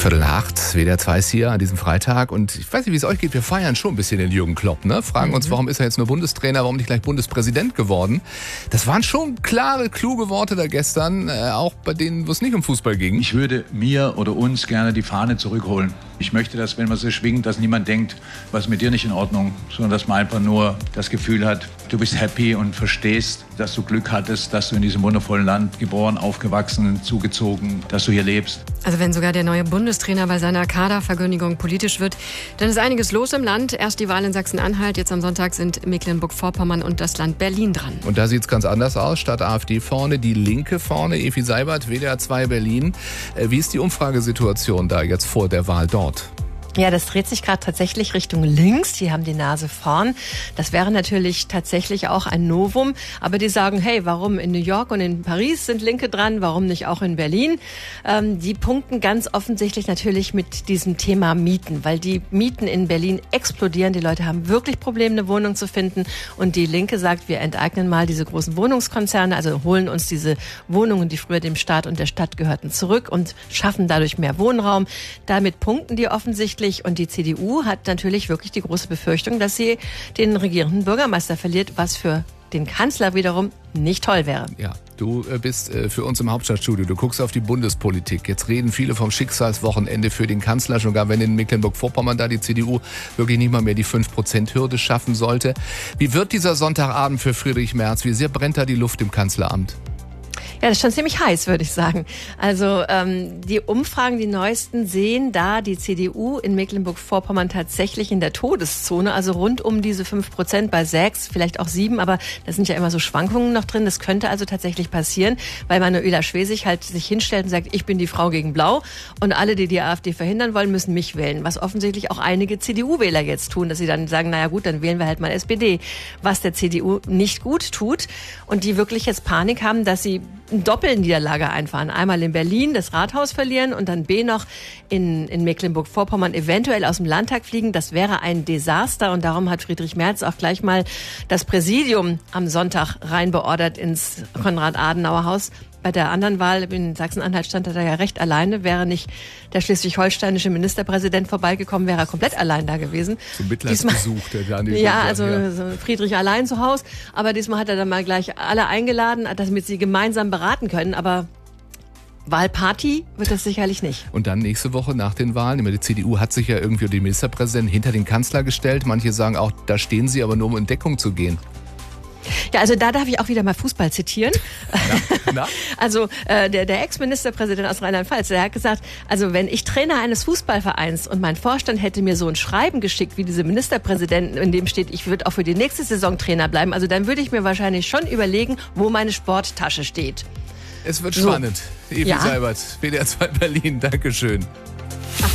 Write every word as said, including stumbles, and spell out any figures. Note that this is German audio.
Viertel nach acht, W D R zwei ist hier an diesem Freitag und ich weiß nicht, wie es euch geht, wir feiern schon ein bisschen den Jürgen Klopp, ne? Fragen mhm. uns, warum ist er jetzt nur Bundestrainer, warum nicht gleich Bundespräsident geworden? Das waren schon klare, kluge Worte da gestern, äh, auch bei denen, wo es nicht um Fußball ging. Ich würde mir oder uns gerne die Fahne zurückholen. Ich möchte, dass, wenn man sie schwingt, dass niemand denkt, was ist mit dir nicht in Ordnung, sondern dass man einfach nur das Gefühl hat, du bist happy und verstehst, dass du Glück hattest, dass du in diesem wundervollen Land geboren, aufgewachsen, zugezogen, dass du hier lebst. Also wenn sogar der neue Bundestrainer bei seiner Kaderverkündigung politisch wird, dann ist einiges los im Land. Erst die Wahl in Sachsen-Anhalt, jetzt am Sonntag sind Mecklenburg-Vorpommern und das Land Berlin dran. Und da sieht es ganz anders aus. Statt AfD vorne, die Linke vorne. Evi Seibert, W D R zwei Berlin. Wie ist die Umfragesituation da jetzt vor der Wahl dort? Ja, das dreht sich gerade tatsächlich Richtung links. Die haben die Nase vorn. Das wäre natürlich tatsächlich auch ein Novum. Aber die sagen, hey, warum in New York und in Paris sind Linke dran? Warum nicht auch in Berlin? Ähm, die punkten ganz offensichtlich natürlich mit diesem Thema Mieten, weil die Mieten in Berlin explodieren. Die Leute haben wirklich Probleme, eine Wohnung zu finden. Und die Linke sagt, wir enteignen mal diese großen Wohnungskonzerne, also holen uns diese Wohnungen, die früher dem Staat und der Stadt gehörten, zurück und schaffen dadurch mehr Wohnraum. Damit punkten die offensichtlich. Und die C D U hat natürlich wirklich die große Befürchtung, dass sie den regierenden Bürgermeister verliert, was für den Kanzler wiederum nicht toll wäre. Ja, du bist für uns im Hauptstadtstudio, du guckst auf die Bundespolitik. Jetzt reden viele vom Schicksalswochenende für den Kanzler, schon gar wenn in Mecklenburg-Vorpommern da die C D U wirklich nicht mal mehr die fünf Prozent Hürde schaffen sollte. Wie wird dieser Sonntagabend für Friedrich Merz? Wie sehr brennt da die Luft im Kanzleramt? Ja, das ist schon ziemlich heiß, würde ich sagen. Also ähm, die Umfragen, die neuesten, sehen da die C D U in Mecklenburg-Vorpommern tatsächlich in der Todeszone, also rund um diese fünf Prozent bei sechs, vielleicht auch sieben, aber da sind ja immer so Schwankungen noch drin. Das könnte also tatsächlich passieren, weil Manuela Schwesig halt sich hinstellt und sagt, ich bin die Frau gegen Blau und alle, die die AfD verhindern wollen, müssen mich wählen. Was offensichtlich auch einige C D U-Wähler jetzt tun, dass sie dann sagen, naja gut, dann wählen wir halt mal S P D, was der C D U nicht gut tut und die wirklich jetzt Panik haben, dass sie eine Doppelniederlage einfahren. Einmal in Berlin das Rathaus verlieren und dann B noch in, in Mecklenburg-Vorpommern eventuell aus dem Landtag fliegen. Das wäre ein Desaster und darum hat Friedrich Merz auch gleich mal das Präsidium am Sonntag reinbeordert ins Konrad-Adenauer-Haus. Bei der anderen Wahl in Sachsen-Anhalt stand er da ja recht alleine. Wäre nicht der schleswig-holsteinische Ministerpräsident vorbeigekommen, wäre er komplett allein da gewesen. Zum Mitleidsbesuch. Der Daniel ja, also ja. Friedrich allein zu Hause. Aber diesmal hat er dann mal gleich alle eingeladen, damit sie gemeinsam beraten können. Aber Wahlparty wird das sicherlich nicht. Und dann nächste Woche nach den Wahlen, die C D U hat sich ja irgendwie die Ministerpräsidenten hinter den Kanzler gestellt. Manche sagen auch, da stehen sie aber nur, um in Deckung zu gehen. Ja, also da darf ich auch wieder mal Fußball zitieren. Na, na? Also äh, der, der Ex-Ministerpräsident aus Rheinland-Pfalz, der hat gesagt, also wenn ich Trainer eines Fußballvereins und mein Vorstand hätte mir so ein Schreiben geschickt wie diese Ministerpräsidenten, in dem steht, ich würde auch für die nächste Saison Trainer bleiben, also dann würde ich mir wahrscheinlich schon überlegen, wo meine Sporttasche steht. Es wird spannend. So. Evi ja. Seibert, W D R zwei Berlin, Dankeschön.